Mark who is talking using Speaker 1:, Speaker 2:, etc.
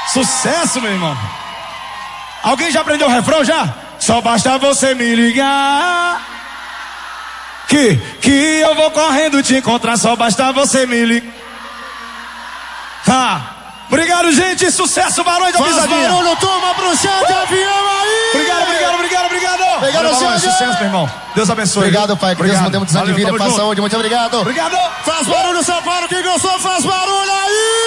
Speaker 1: Sucesso, meu irmão. Alguém já aprendeu o refrão já? Só basta você me ligar que eu vou correndo te encontrar. Só basta você me ligar. Obrigado, gente. Sucesso, Barões da Pisadinha.
Speaker 2: Barulho, toma pro chão de avião aí.
Speaker 1: Obrigado.
Speaker 2: Obrigado, senhor.
Speaker 1: Sucesso, meu irmão. Deus abençoe.
Speaker 2: Obrigado, pai. Que Deus nos dê muitos anos de vida. Paz, saúde. Muito obrigado.
Speaker 1: Obrigado.
Speaker 2: Faz barulho, São Paulo. Quem gostou, faz barulho aí.